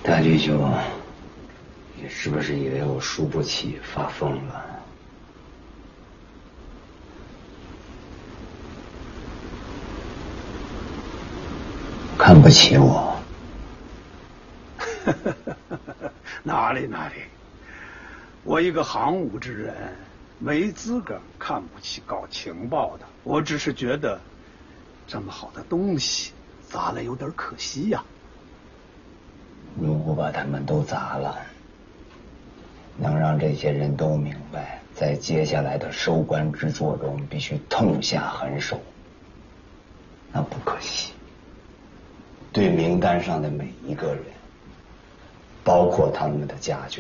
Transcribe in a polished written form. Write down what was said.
大弟兄，你是不是以为我输不起发疯了？看不起我？ 哪里，我一个行伍之人，没资格看不起搞情报的。我只是觉得，这么好的东西砸了有点可惜呀。 如果把他们都砸了，能让这些人都明白，在接下来的收官之作中必须痛下狠手，那不可惜。对名单上的每一个人，包括他们的家眷，